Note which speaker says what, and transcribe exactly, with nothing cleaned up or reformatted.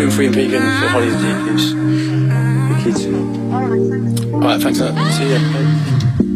Speaker 1: gluten-free and vegan for Holly's D Qs. The kids. Alright, thanks a lot. See ya. Bye.